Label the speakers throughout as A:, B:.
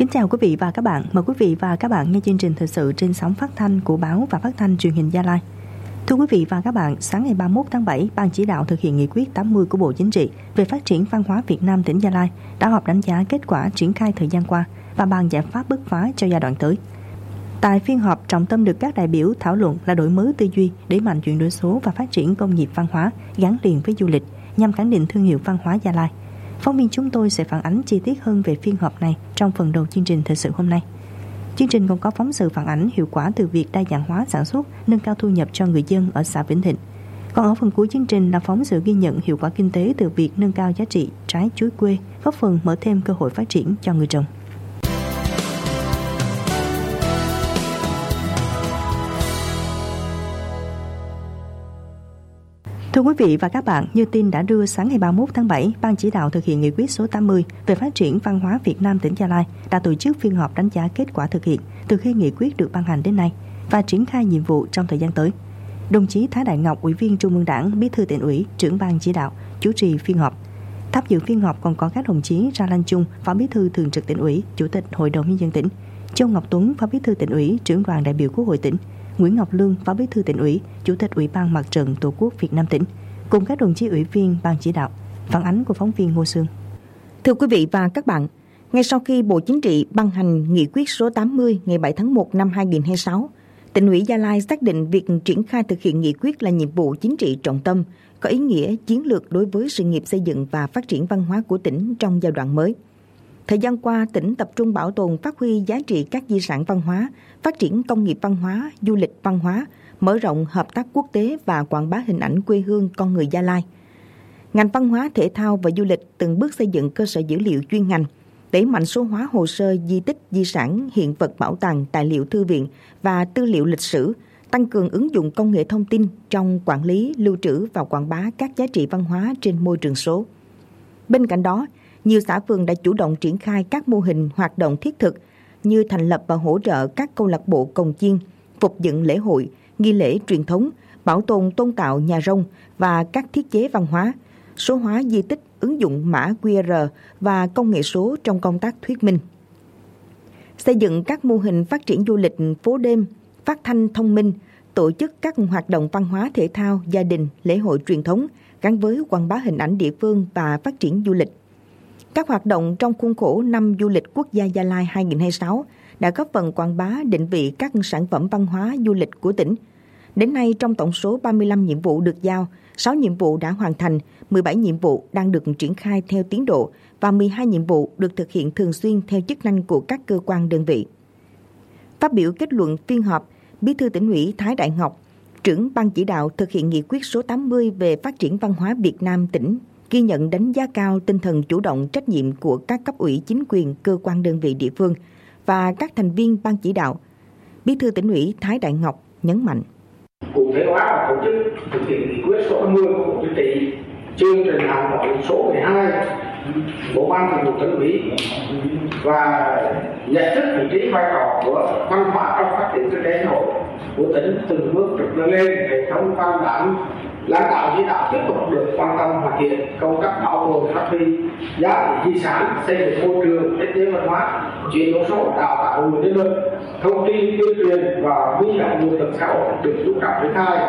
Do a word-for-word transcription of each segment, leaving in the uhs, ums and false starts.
A: Kính chào quý vị và các bạn. Mời quý vị và các bạn nghe chương trình thời sự trên sóng phát thanh của báo và phát thanh truyền hình Gia Lai. Thưa quý vị và các bạn, sáng ngày ba mươi mốt tháng bảy, Ban chỉ đạo thực hiện nghị quyết tám mươi của Bộ Chính trị về phát triển văn hóa Việt Nam tỉnh Gia Lai đã họp đánh giá kết quả triển khai thời gian qua và bàn giải pháp bứt phá cho giai đoạn tới. Tại phiên họp, trọng tâm được các đại biểu thảo luận là đổi mới tư duy, đẩy mạnh chuyển đổi số và phát triển công nghiệp văn hóa gắn liền với du lịch nhằm khẳng định thương hiệu văn hóa Gia Lai. Phóng viên chúng tôi sẽ phản ánh chi tiết hơn về phiên họp này trong phần đầu chương trình thời sự hôm nay. Chương trình còn có phóng sự phản ánh hiệu quả từ việc đa dạng hóa sản xuất, nâng cao thu nhập cho người dân ở xã Vĩnh Thịnh. Còn ở phần cuối chương trình là phóng sự ghi nhận hiệu quả kinh tế từ việc nâng cao giá trị trái chuối quê, góp phần mở thêm cơ hội phát triển cho người trồng. Thưa quý vị và các bạn, như tin đã đưa sáng ngày ba mươi mốt tháng bảy, Ban chỉ đạo thực hiện nghị quyết số tám mươi về phát triển văn hóa Việt Nam tỉnh Gia Lai đã tổ chức phiên họp đánh giá kết quả thực hiện từ khi nghị quyết được ban hành đến nay và triển khai nhiệm vụ trong thời gian tới. Đồng chí Thái Đại Ngọc, Ủy viên Trung ương Đảng, Bí thư Tỉnh ủy, Trưởng ban chỉ đạo, chủ trì phiên họp. Tham dự phiên họp còn có các đồng chí Ra Lan Chung, Phó Bí thư Thường trực Tỉnh ủy, Chủ tịch Hội đồng Nhân dân tỉnh, Châu Ngọc Tuấn, Phó Bí thư Tỉnh ủy, Trưởng đoàn đại biểu Quốc hội tỉnh, Nguyễn Ngọc Lương, Phó Bí thư Tỉnh ủy, Chủ tịch Ủy ban Mặt trận Tổ quốc Việt Nam tỉnh, cùng các đồng chí ủy viên ban chỉ đạo. Phản ánh của phóng viên Ngô Sương.
B: Thưa quý vị và các bạn, ngay sau khi Bộ Chính trị ban hành nghị quyết số tám mươi ngày bảy tháng một năm hai nghìn không trăm hai mươi sáu, Tỉnh ủy Gia Lai xác định việc triển khai thực hiện nghị quyết là nhiệm vụ chính trị trọng tâm, có ý nghĩa chiến lược đối với sự nghiệp xây dựng và phát triển văn hóa của tỉnh trong giai đoạn mới. Thời gian qua, tỉnh tập trung bảo tồn phát huy giá trị các di sản văn hóa, phát triển công nghiệp văn hóa, du lịch văn hóa, mở rộng hợp tác quốc tế và quảng bá hình ảnh quê hương con người Gia Lai. Ngành văn hóa, thể thao và du lịch từng bước xây dựng cơ sở dữ liệu chuyên ngành, đẩy mạnh số hóa hồ sơ di tích, di sản, hiện vật bảo tàng, tài liệu thư viện và tư liệu lịch sử, tăng cường ứng dụng công nghệ thông tin trong quản lý, lưu trữ và quảng bá các giá trị văn hóa trên môi trường số. Bên cạnh đó, nhiều xã phường đã chủ động triển khai các mô hình hoạt động thiết thực như thành lập và hỗ trợ các câu lạc bộ cồng chiêng, phục dựng lễ hội, nghi lễ truyền thống, bảo tồn tôn tạo nhà rông và các thiết chế văn hóa, số hóa di tích, ứng dụng mã quy rờ và công nghệ số trong công tác thuyết minh. Xây dựng các mô hình phát triển du lịch phố đêm, phát thanh thông minh, tổ chức các hoạt động văn hóa thể thao, gia đình, lễ hội truyền thống gắn với quảng bá hình ảnh địa phương và phát triển du lịch. Các hoạt động trong khuôn khổ năm du lịch quốc gia Gia Lai hai nghìn không trăm hai mươi sáu đã góp phần quảng bá định vị các sản phẩm văn hóa du lịch của tỉnh. Đến nay, trong tổng số ba mươi lăm nhiệm vụ được giao, sáu nhiệm vụ đã hoàn thành, mười bảy nhiệm vụ đang được triển khai theo tiến độ và mười hai nhiệm vụ được thực hiện thường xuyên theo chức năng của các cơ quan đơn vị. Phát biểu kết luận phiên họp, Bí thư Tỉnh ủy Thái Đại Ngọc, trưởng ban chỉ đạo thực hiện nghị quyết số tám mươi về phát triển văn hóa Việt Nam tỉnh, ghi nhận đánh giá cao tinh thần chủ động trách nhiệm của các cấp ủy chính quyền, cơ quan đơn vị địa phương và các thành viên ban chỉ đạo. Bí thư Tỉnh ủy Thái Đại Ngọc nhấn mạnh.
C: Cụ thể hóa và tổ chức thực hiện nghị quyết số năm mươi của Bộ Chính trị, chương trình hành động số mười hai của Ban Thường vụ Tỉnh ủy và nhận thức vị trí vai trò của văn hóa trong phát triển kinh tế xã hội của tỉnh từng bước được nâng lên, hệ thống văn bản lãnh đạo chỉ đạo tiếp tục được quan tâm hoàn thiện công tác bảo tồn phát huy giá trị di sản, xây dựng môi trường kết nối văn hóa, chuyển đổi số, đào tạo nguồn nhân lực, thông tin tuyên truyền và huy động nguồn lực xã hội được chú trọng triển khai.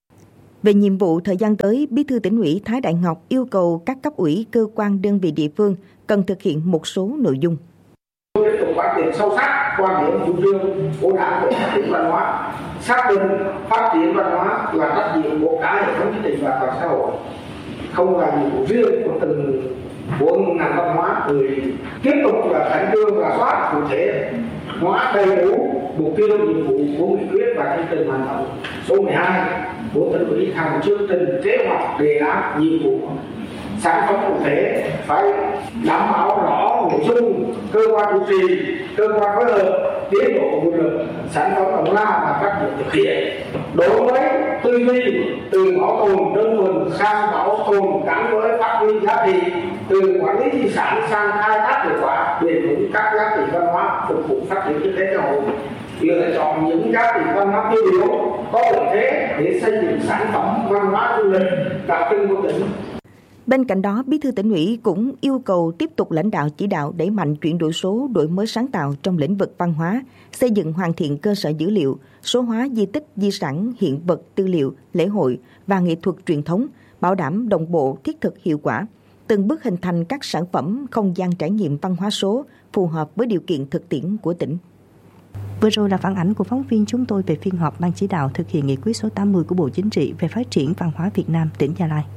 B: Về nhiệm vụ thời gian tới, Bí thư Tỉnh ủy Thái Đại Ngọc yêu cầu các cấp ủy, cơ quan đơn vị địa phương cần thực hiện một số nội dung.
C: Tiếp tục quán triệt sâu sắc quan điểm chủ trương của Đảng về phát triển văn hóa, xác định phát triển văn hóa là trách nhiệm của cả hệ thống chính trị và toàn xã hội, không là nhiệm vụ riêng của từng của ngành văn hóa. Người tiếp tục là khẩn trương rà soát cụ thể hóa đầy đủ mục tiêu nhiệm vụ của nghị quyết và chương trình hành động số mười hai của Tỉnh ủy thành chương trình kế hoạch đề án nhiệm vụ sản phẩm cụ thể, phải đảm bảo rõ nội dung, cơ quan chủ trì, cơ quan phối hợp, tiến độ nguồn lực, sản phẩm tổng la và các việc thực hiện. Đối với tư duy từ bảo tồn đơn thuần sang bảo tồn gắn với phát huy giá trị, từ quản lý di sản sang khai thác hiệu quả bền vững các giá trị văn hóa phục vụ phát triển kinh tế xã hội, lựa chọn những giá trị văn hóa tiêu biểu có lợi thế để xây dựng sản phẩm văn hóa du lịch đặc trưng của tỉnh.
B: Bên cạnh đó, Bí thư Tỉnh ủy cũng yêu cầu tiếp tục lãnh đạo chỉ đạo đẩy mạnh chuyển đổi số, đổi mới sáng tạo trong lĩnh vực văn hóa, xây dựng hoàn thiện cơ sở dữ liệu, số hóa di tích, di sản, hiện vật, tư liệu, lễ hội và nghệ thuật truyền thống, bảo đảm đồng bộ, thiết thực, hiệu quả, từng bước hình thành các sản phẩm không gian trải nghiệm văn hóa số phù hợp với điều kiện thực tiễn của tỉnh.
A: Vừa rồi là phản ánh của phóng viên chúng tôi về phiên họp Ban chỉ đạo thực hiện nghị quyết số tám mươi của Bộ Chính trị về phát triển văn hóa Việt Nam tỉnh Gia Lai.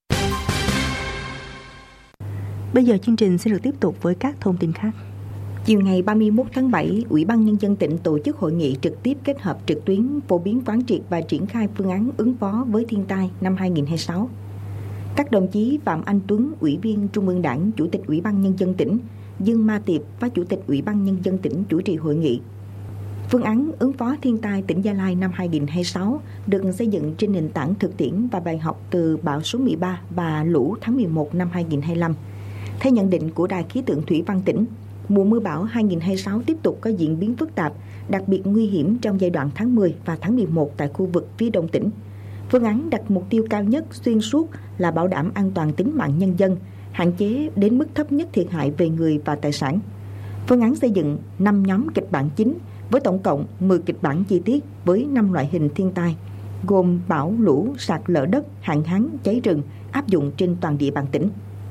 A: Bây giờ chương trình sẽ được tiếp tục với các thông tin khác.
B: Chiều ngày ba mươi mốt tháng bảy, Ủy ban Nhân dân tỉnh tổ chức hội nghị trực tiếp kết hợp trực tuyến phổ biến quán triệt và triển khai phương án ứng phó với thiên tai năm hai không hai sáu. Các đồng chí Phạm Anh Tuấn, Ủy viên Trung ương Đảng, Chủ tịch Ủy ban Nhân dân tỉnh, Dương Ma Tiệp, Phó Chủ tịch Ủy ban Nhân dân tỉnh chủ trì hội nghị. Phương án ứng phó thiên tai tỉnh Gia Lai năm hai không hai sáu được xây dựng trên nền tảng thực tiễn và bài học từ bão số mười ba và lũ tháng mười một năm hai không hai lăm. Theo nhận định của Đài khí tượng thủy văn tỉnh, mùa mưa bão hai không hai sáu tiếp tục có diễn biến phức tạp, đặc biệt nguy hiểm trong giai đoạn tháng mười và tháng mười một tại khu vực phía đông tỉnh. Phương án đặt mục tiêu cao nhất xuyên suốt là bảo đảm an toàn tính mạng nhân dân, hạn chế đến mức thấp nhất thiệt hại về người và tài sản. Phương án xây dựng năm nhóm kịch bản chính với tổng cộng mười kịch bản chi tiết với năm loại hình thiên tai, gồm bão, lũ, sạt lở đất, hạn hán, cháy rừng áp dụng trên toàn địa bàn tỉnh.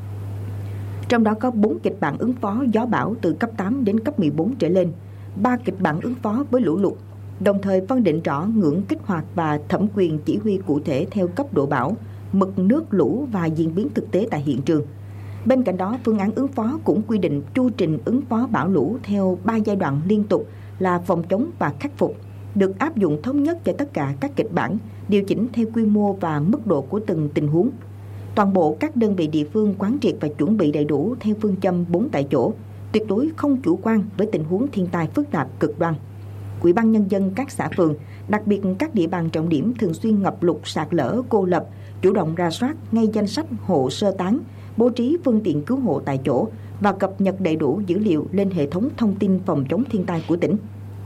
B: Trong đó có bốn kịch bản ứng phó gió bão từ cấp tám đến cấp mười bốn trở lên, ba kịch bản ứng phó với lũ lụt, đồng thời phân định rõ ngưỡng kích hoạt và thẩm quyền chỉ huy cụ thể theo cấp độ bão, mực nước lũ và diễn biến thực tế tại hiện trường. Bên cạnh đó, phương án ứng phó cũng quy định chu trình ứng phó bão lũ theo ba giai đoạn liên tục là phòng chống và khắc phục, được áp dụng thống nhất cho tất cả các kịch bản, điều chỉnh theo quy mô và mức độ của từng tình huống. Toàn bộ các đơn vị địa phương quán triệt và chuẩn bị đầy đủ theo phương châm bốn tại chỗ, tuyệt đối không chủ quan với tình huống thiên tai phức tạp cực đoan. Ủy ban Nhân dân các xã phường, đặc biệt các địa bàn trọng điểm thường xuyên ngập lụt, sạt lở, cô lập, chủ động rà soát ngay danh sách hộ sơ tán, bố trí phương tiện cứu hộ tại chỗ và cập nhật đầy đủ dữ liệu lên hệ thống thông tin phòng chống thiên tai của tỉnh.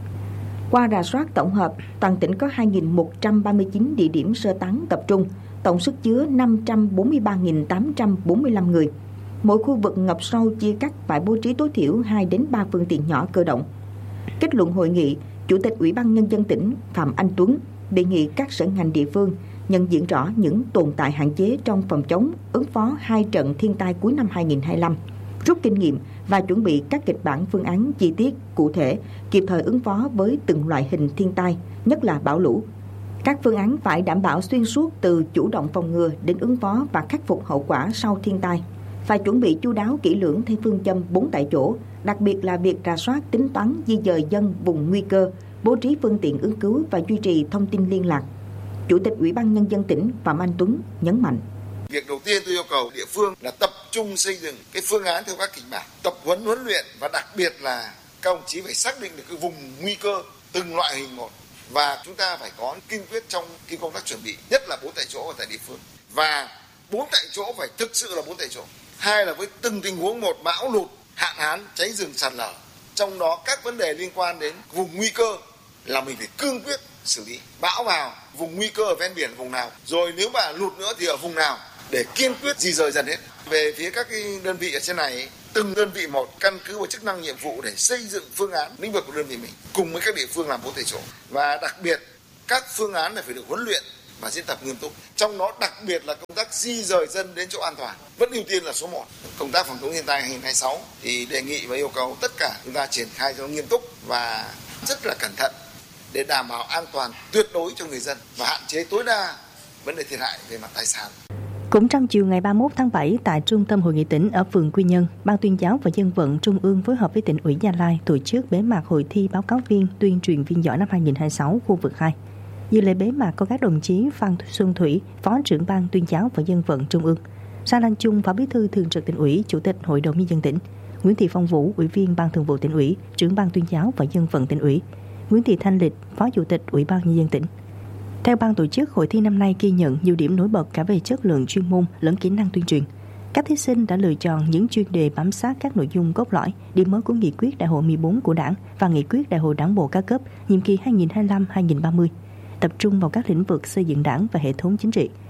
B: Qua rà soát tổng hợp, toàn tỉnh có hai nghìn một trăm ba mươi chín địa điểm sơ tán tập trung, tổng sức chứa năm trăm bốn mươi ba nghìn tám trăm bốn mươi lăm người. Mỗi khu vực ngập sâu chia cắt phải bố trí tối thiểu hai đến ba phương tiện nhỏ cơ động. Kết luận hội nghị, Chủ tịch Ủy ban Nhân dân tỉnh Phạm Anh Tuấn đề nghị các sở ngành địa phương nhận diện rõ những tồn tại hạn chế trong phòng chống, ứng phó hai trận thiên tai cuối năm hai không hai lăm, rút kinh nghiệm và chuẩn bị các kịch bản phương án chi tiết, cụ thể, kịp thời ứng phó với từng loại hình thiên tai, nhất là bão lũ. Các phương án phải đảm bảo xuyên suốt từ chủ động phòng ngừa đến ứng phó và khắc phục hậu quả sau thiên tai. Phải chuẩn bị chu đáo kỹ lưỡng theo phương châm bốn tại chỗ, đặc biệt là việc rà soát tính toán di dời dân vùng nguy cơ, bố trí phương tiện ứng cứu và duy trì thông tin liên lạc. Chủ tịch Ủy ban Nhân dân tỉnh Phạm Anh Tuấn nhấn mạnh.
D: Việc đầu tiên tôi yêu cầu địa phương là tập trung xây dựng cái phương án theo các kịch bản, tập huấn huấn luyện và đặc biệt là các ông chí phải xác định được cái vùng nguy cơ từng loại hình một. Và chúng ta phải có kiên quyết trong cái công tác chuẩn bị, nhất là bốn tại chỗ ở tại địa phương. Và bốn tại chỗ phải thực sự là bốn tại chỗ. Hai là với từng tình huống một, bão lụt, hạn hán, cháy rừng, sạt lở. Trong đó các vấn đề liên quan đến vùng nguy cơ là mình phải cương quyết xử lý. Bão vào, vùng nguy cơ ở ven biển vùng nào, rồi nếu mà lụt nữa thì ở vùng nào để kiên quyết di rời dần hết. Về phía các cái đơn vị ở trên này, từng đơn vị một căn cứ vào chức năng nhiệm vụ để xây dựng phương án lĩnh vực của đơn vị mình cùng với các địa phương làm bốn tại chỗ. Và đặc biệt các phương án này phải được huấn luyện và diễn tập nghiêm túc. Trong đó đặc biệt là công tác di rời dân đến chỗ an toàn vẫn ưu tiên là số một. Công tác phòng chống thiên tai hai không hai sáu thì đề nghị và yêu cầu tất cả chúng ta triển khai cho nghiêm túc và rất là cẩn thận để đảm bảo an toàn tuyệt đối cho người dân và hạn chế tối đa vấn đề thiệt hại về mặt tài sản.
A: Cũng trong chiều ngày ba mươi mốt tháng bảy, tại Trung tâm Hội nghị tỉnh ở phường Quy Nhơn, Ban Tuyên giáo và Dân vận Trung ương phối hợp với tỉnh ủy Gia Lai tổ chức bế mạc hội thi báo cáo viên tuyên truyền viên giỏi năm hai không hai sáu khu vực hai. Dự lễ bế mạc có các đồng chí Phan Xuân Thủy, Phó trưởng Ban Tuyên giáo và Dân vận Trung ương, Sa Lan Chung, Phó Bí thư Thường trực Tỉnh ủy, Chủ tịch Hội đồng Nhân dân tỉnh, Nguyễn Thị Phong Vũ, Ủy viên Ban Thường vụ Tỉnh ủy, Trưởng Ban Tuyên giáo và Dân vận Tỉnh ủy, Nguyễn Thị Thanh Lịch, Phó Chủ tịch Ủy ban Nhân dân tỉnh. Theo ban tổ chức, hội thi năm nay ghi nhận nhiều điểm nổi bật cả về chất lượng chuyên môn lẫn kỹ năng tuyên truyền. Các thí sinh đã lựa chọn những chuyên đề bám sát các nội dung cốt lõi, điểm mới của nghị quyết đại hội mười bốn của Đảng và nghị quyết đại hội Đảng bộ các cấp nhiệm kỳ hai nghìn không trăm hai mươi lăm đến hai nghìn không trăm ba mươi, tập trung vào các lĩnh vực xây dựng Đảng và hệ thống chính trị,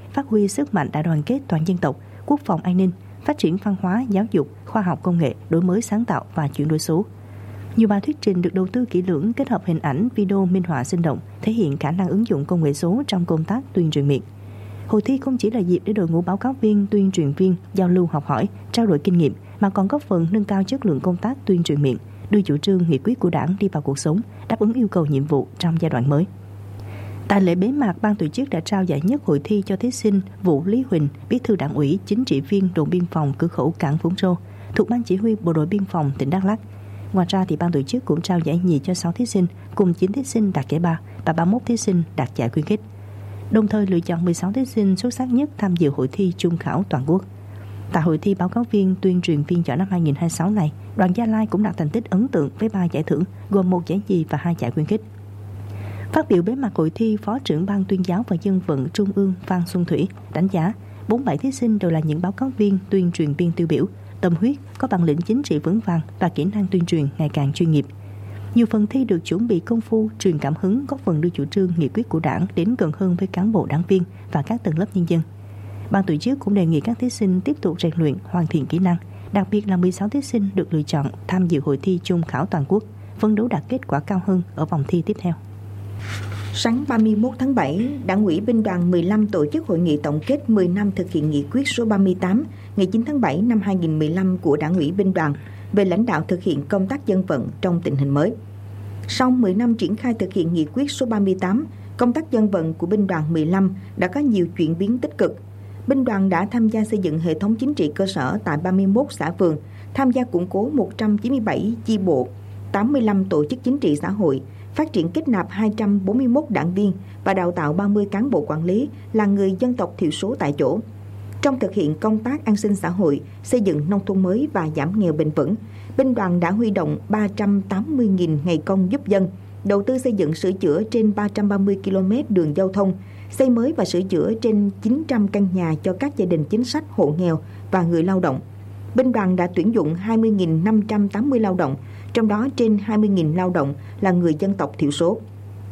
A: phát huy sức mạnh đại đoàn kết toàn dân tộc, quốc phòng an ninh, phát triển văn hóa, giáo dục, khoa học công nghệ, đổi mới sáng tạo và chuyển đổi số. Nhiều bài thuyết trình được đầu tư kỹ lưỡng, kết hợp hình ảnh, video minh họa sinh động, thể hiện khả năng ứng dụng công nghệ số trong công tác tuyên truyền miệng. Hội thi không chỉ là dịp để đội ngũ báo cáo viên, tuyên truyền viên giao lưu học hỏi, trao đổi kinh nghiệm, mà còn góp phần nâng cao chất lượng công tác tuyên truyền miệng, đưa chủ trương nghị quyết của Đảng đi vào cuộc sống, đáp ứng yêu cầu nhiệm vụ trong giai đoạn mới. Tại lễ bế mạc, ban tổ chức đã trao giải nhất hội thi cho thí sinh Vũ Lý Huỳnh, Bí thư Đảng ủy, chính trị viên đồn biên phòng cửa khẩu Cảng Vũng Rô, thuộc Ban Chỉ huy Bộ đội Biên phòng tỉnh Đắk Lắk. Ngoài ra, thì ban tổ chức cũng trao giải nhì cho sáu thí sinh, cùng chín thí sinh đạt giải ba và ba mươi mốt thí sinh đạt giải khuyến khích. Đồng thời lựa chọn mười sáu thí sinh xuất sắc nhất tham dự hội thi trung khảo toàn quốc. Tại hội thi báo cáo viên, tuyên truyền viên giỏi năm hai không hai sáu này, đoàn Gia Lai cũng đạt thành tích ấn tượng với ba giải thưởng, gồm một giải nhì và hai giải khuyến khích. Phát biểu bế mạc hội thi, Phó trưởng Ban Tuyên giáo và Dân vận Trung ương Phan Xuân Thủy đánh giá bốn mươi bảy thí sinh đều là những báo cáo viên, tuyên truyền viên tiêu biểu, tâm huyết, có bản lĩnh chính trị vững vàng và kỹ năng tuyên truyền ngày càng chuyên nghiệp. Nhiều phần thi được chuẩn bị công phu, truyền cảm hứng, góp phần đưa chủ trương nghị quyết của Đảng đến gần hơn với cán bộ đảng viên và các tầng lớp nhân dân. Ban tổ chức cũng đề nghị các thí sinh tiếp tục rèn luyện, hoàn thiện kỹ năng, đặc biệt là mười sáu thí sinh được lựa chọn tham dự hội thi trung khảo toàn quốc, phấn đấu đạt kết quả cao hơn ở vòng thi tiếp theo.
B: Sáng ba mươi mốt tháng bảy, Đảng ủy Binh đoàn mười lăm tổ chức hội nghị tổng kết mười năm thực hiện nghị quyết số ba mươi tám ngày chín tháng bảy năm hai nghìn không trăm mười lăm của Đảng ủy Binh đoàn về lãnh đạo thực hiện công tác dân vận trong tình hình mới. Sau mười năm triển khai thực hiện nghị quyết số ba mươi tám, công tác dân vận của Binh đoàn mười lăm đã có nhiều chuyển biến tích cực. Binh đoàn đã tham gia xây dựng hệ thống chính trị cơ sở tại ba mươi mốt xã phường, tham gia củng cố một trăm chín mươi bảy chi bộ, tám mươi lăm tổ chức chính trị xã hội, phát triển kết nạp hai trăm bốn mươi mốt đảng viên và đào tạo ba mươi cán bộ quản lý là người dân tộc thiểu số tại chỗ. Trong thực hiện công tác an sinh xã hội, xây dựng nông thôn mới và giảm nghèo bền vững, Binh đoàn đã huy động ba trăm tám mươi nghìn ngày công giúp dân, đầu tư xây dựng sửa chữa trên ba trăm ba mươi ki lô mét đường giao thông, xây mới và sửa chữa trên chín trăm căn nhà cho các gia đình chính sách, hộ nghèo và người lao động. Binh đoàn đã tuyển dụng hai mươi nghìn năm trăm tám mươi lao động, trong đó trên hai mươi nghìn lao động là người dân tộc thiểu số.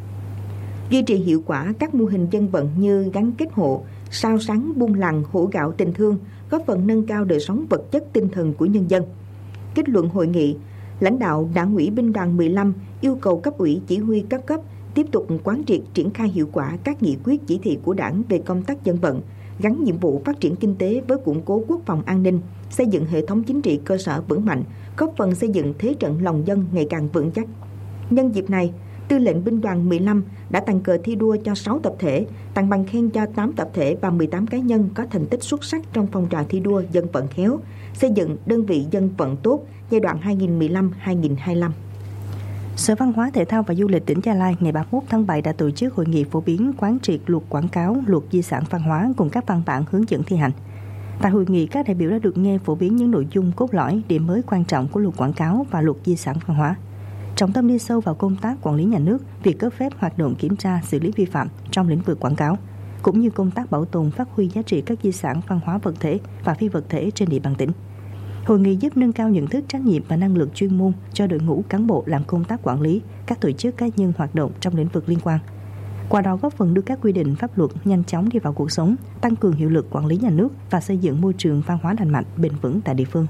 B: Duy trì hiệu quả các mô hình dân vận như gắn kết hộ, sao sáng buôn làng, hỗ gạo tình thương, góp phần nâng cao đời sống vật chất tinh thần của nhân dân. Kết luận hội nghị, lãnh đạo Đảng ủy Binh đoàn mười lăm yêu cầu cấp ủy chỉ huy các cấp tiếp tục quán triệt triển khai hiệu quả các nghị quyết chỉ thị của Đảng về công tác dân vận, gắn nhiệm vụ phát triển kinh tế với củng cố quốc phòng an ninh, xây dựng hệ thống chính trị cơ sở vững mạnh, góp phần xây dựng thế trận lòng dân ngày càng vững chắc. Nhân dịp này, Tư lệnh Binh đoàn mười lăm đã tặng cờ thi đua cho sáu tập thể, tặng bằng khen cho tám tập thể và mười tám cá nhân có thành tích xuất sắc trong phong trào thi đua dân vận khéo, xây dựng đơn vị dân vận tốt giai đoạn hai nghìn không trăm mười lăm đến hai nghìn không trăm hai mươi lăm.
A: Sở Văn hóa, Thể thao và Du lịch tỉnh Gia Lai ngày ba mươi mốt tháng bảy đã tổ chức hội nghị phổ biến quán triệt luật quảng cáo, luật di sản văn hóa cùng các văn bản hướng dẫn thi hành. Tại hội nghị, các đại biểu đã được nghe phổ biến những nội dung cốt lõi, điểm mới quan trọng của luật quảng cáo và luật di sản văn hóa. Trọng tâm đi sâu vào công tác quản lý nhà nước, việc cấp phép, hoạt động kiểm tra, xử lý vi phạm trong lĩnh vực quảng cáo, cũng như công tác bảo tồn, phát huy giá trị các di sản văn hóa vật thể và phi vật thể trên địa bàn tỉnh. Hội nghị giúp nâng cao nhận thức, trách nhiệm và năng lực chuyên môn cho đội ngũ cán bộ làm công tác quản lý, các tổ chức cá nhân hoạt động trong lĩnh vực liên quan. Qua đó góp phần đưa các quy định pháp luật nhanh chóng đi vào cuộc sống, tăng cường hiệu lực quản lý nhà nước và xây dựng môi trường văn hóa lành mạnh, bền vững tại địa phương.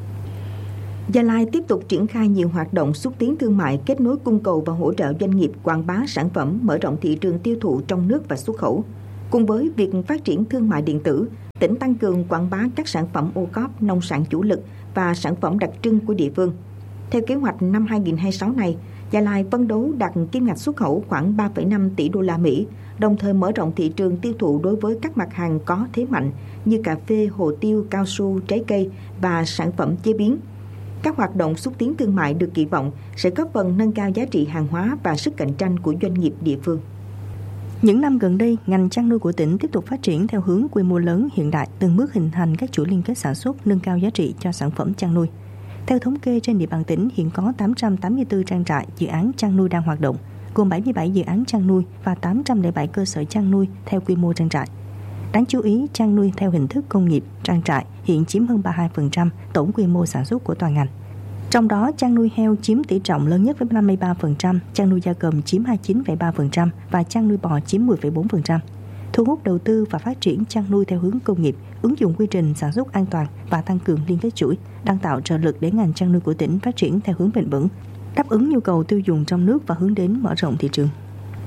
B: Gia Lai tiếp tục triển khai nhiều hoạt động xúc tiến thương mại, kết nối cung cầu và hỗ trợ doanh nghiệp quảng bá sản phẩm, mở rộng thị trường tiêu thụ trong nước và xuất khẩu. Cùng với việc phát triển thương mại điện tử, tỉnh tăng cường quảng bá các sản phẩm ô cóp, nông sản chủ lực và sản phẩm đặc trưng của địa phương. Theo kế hoạch năm hai nghìn không trăm hai mươi sáu này, Gia Lai phấn đấu đạt kim ngạch xuất khẩu khoảng ba phẩy năm tỷ đô la Mỹ, đồng thời mở rộng thị trường tiêu thụ đối với các mặt hàng có thế mạnh như cà phê, hồ tiêu, cao su, trái cây và sản phẩm chế biến. Các hoạt động xúc tiến thương mại được kỳ vọng sẽ góp phần nâng cao giá trị hàng hóa và sức cạnh tranh của doanh nghiệp địa phương.
A: Những năm gần đây, ngành chăn nuôi của tỉnh tiếp tục phát triển theo hướng quy mô lớn, hiện đại, từng bước hình thành các chuỗi liên kết sản xuất, nâng cao giá trị cho sản phẩm chăn nuôi. Theo thống kê, trên địa bàn tỉnh hiện có tám trăm tám mươi tư trang trại, dự án chăn nuôi đang hoạt động, gồm bảy mươi bảy dự án chăn nuôi và tám trăm lẻ bảy cơ sở chăn nuôi theo quy mô trang trại. Đáng chú ý, chăn nuôi theo hình thức công nghiệp, trang trại hiện chiếm hơn ba mươi hai phần trăm tổng quy mô sản xuất của toàn ngành. Trong đó, chăn nuôi heo chiếm tỷ trọng lớn nhất với năm mươi ba phần trăm, chăn nuôi gia cầm chiếm hai mươi chín phẩy ba phần trăm và chăn nuôi bò chiếm mười phẩy bốn phần trăm. thu hút đầu tư và phát triển chăn nuôi theo hướng công nghiệp, ứng dụng quy trình sản xuất an toàn và tăng cường liên kết chuỗi, đang tạo trợ lực để ngành chăn nuôi của tỉnh phát triển theo hướng bền vững, đáp ứng nhu cầu tiêu dùng trong nước và hướng đến mở rộng thị trường.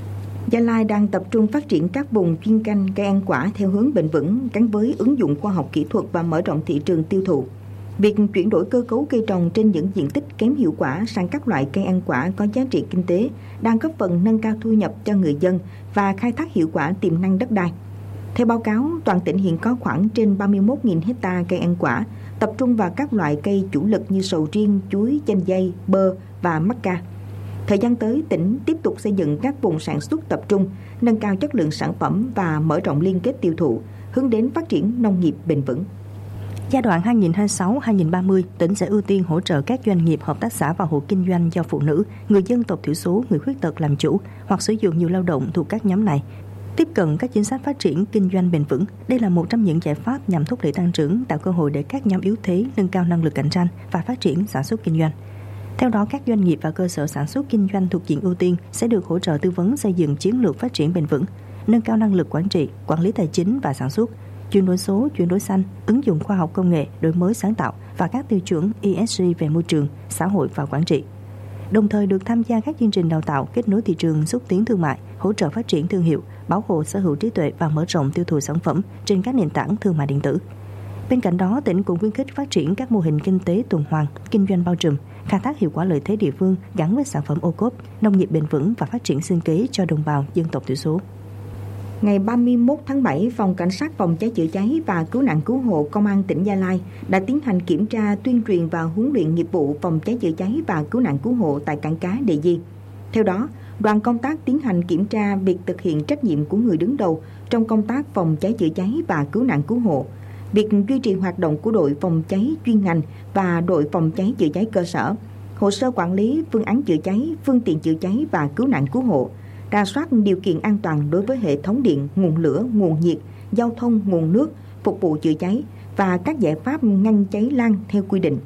B: Gia Lai đang tập trung phát triển các vùng chuyên canh cây ăn quả theo hướng bền vững, gắn với ứng dụng khoa học kỹ thuật và mở rộng thị trường tiêu thụ. Việc chuyển đổi cơ cấu cây trồng trên những diện tích kém hiệu quả sang các loại cây ăn quả có giá trị kinh tế đang góp phần nâng cao thu nhập cho người dân và khai thác hiệu quả tiềm năng đất đai. Theo báo cáo, toàn tỉnh hiện có khoảng trên ba mươi mốt nghìn hectare cây ăn quả, tập trung vào các loại cây chủ lực như sầu riêng, chuối, chanh dây, bơ và mắc ca. Thời gian tới, tỉnh tiếp tục xây dựng các vùng sản xuất tập trung, nâng cao chất lượng sản phẩm và mở rộng liên kết tiêu thụ, hướng đến phát triển nông nghiệp bền vững.
A: Giai đoạn hai nghìn không trăm hai mươi sáu đến hai nghìn không trăm ba mươi, tỉnh sẽ ưu tiên hỗ trợ các doanh nghiệp, hợp tác xã và hộ kinh doanh do phụ nữ, người dân tộc thiểu số, người khuyết tật làm chủ hoặc sử dụng nhiều lao động thuộc các nhóm này, tiếp cận các chính sách phát triển kinh doanh bền vững. Đây là một trong những giải pháp nhằm thúc đẩy tăng trưởng, tạo cơ hội để các nhóm yếu thế nâng cao năng lực cạnh tranh và phát triển sản xuất kinh doanh. Theo đó, các doanh nghiệp và cơ sở sản xuất kinh doanh thuộc diện ưu tiên sẽ được hỗ trợ tư vấn xây dựng chiến lược phát triển bền vững, nâng cao năng lực quản trị, quản lý tài chính và sản xuất, chuyển đổi số, chuyển đổi xanh, ứng dụng khoa học công nghệ, đổi mới sáng tạo và các tiêu chuẩn E S G về môi trường, xã hội và quản trị. Đồng thời được tham gia các chương trình đào tạo, kết nối thị trường, xúc tiến thương mại, hỗ trợ phát triển thương hiệu, bảo hộ sở hữu trí tuệ và mở rộng tiêu thụ sản phẩm trên các nền tảng thương mại điện tử. Bên cạnh đó, tỉnh cũng khuyến khích phát triển các mô hình kinh tế tuần hoàn, kinh doanh bao trùm, khai thác hiệu quả lợi thế địa phương gắn với sản phẩm ô cốp, nông nghiệp bền vững và phát triển sinh kế cho đồng bào dân tộc thiểu số.
B: Ngày ba mươi mốt tháng bảy, Phòng Cảnh sát Phòng cháy chữa cháy và Cứu nạn Cứu hộ Công an tỉnh Gia Lai đã tiến hành kiểm tra, tuyên truyền và huấn luyện nghiệp vụ phòng cháy chữa cháy và cứu nạn cứu hộ tại cảng cá Đề Di. Theo đó, đoàn công tác tiến hành kiểm tra việc thực hiện trách nhiệm của người đứng đầu trong công tác phòng cháy chữa cháy và cứu nạn cứu hộ, việc duy trì hoạt động của đội phòng cháy chuyên ngành và đội phòng cháy chữa cháy cơ sở, hồ sơ quản lý, phương án chữa cháy, phương tiện chữa cháy và cứu nạn cứu hộ, rà soát điều kiện an toàn đối với hệ thống điện, nguồn lửa, nguồn nhiệt, giao thông, nguồn nước, phục vụ chữa cháy và các giải pháp ngăn cháy lan theo quy định.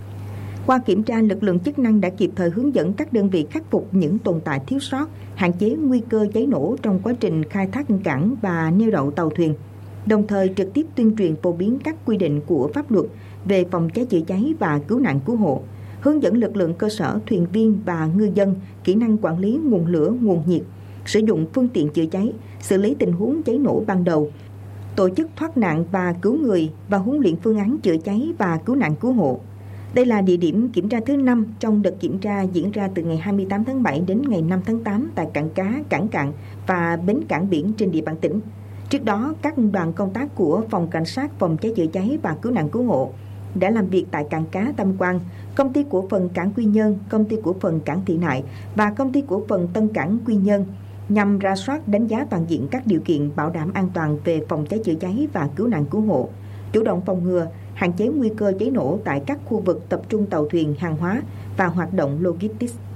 B: Qua kiểm tra, lực lượng chức năng đã kịp thời hướng dẫn các đơn vị khắc phục những tồn tại thiếu sót, hạn chế nguy cơ cháy nổ trong quá trình khai thác cảng và neo đậu tàu thuyền, đồng thời trực tiếp tuyên truyền phổ biến các quy định của pháp luật về phòng cháy chữa cháy và cứu nạn cứu hộ, hướng dẫn lực lượng cơ sở, thuyền viên và ngư dân kỹ năng quản lý nguồn lửa, nguồn nhiệt, sử dụng phương tiện chữa cháy, xử lý tình huống cháy nổ ban đầu, tổ chức thoát nạn và cứu người và huấn luyện phương án chữa cháy và cứu nạn cứu hộ. Đây là địa điểm kiểm tra thứ năm trong đợt kiểm tra diễn ra từ ngày hai mươi tám tháng bảy đến ngày năm tháng tám tại cảng cá, cảng cạn và bến cảng biển trên địa bàn tỉnh. Trước đó, các đoàn công tác của Phòng Cảnh sát Phòng cháy chữa cháy và Cứu nạn Cứu hộ đã làm việc tại cảng cá Tam Quan, Công ty cổ phần Cảng Quy Nhơn, Công ty cổ phần Cảng Thị Nại và Công ty cổ phần Tân Cảng Quy Nhơn nhằm rà soát, đánh giá toàn diện các điều kiện bảo đảm an toàn về phòng cháy chữa cháy và cứu nạn cứu hộ, chủ động phòng ngừa, hạn chế nguy cơ cháy nổ tại các khu vực tập trung tàu thuyền, hàng hóa và hoạt động logistics.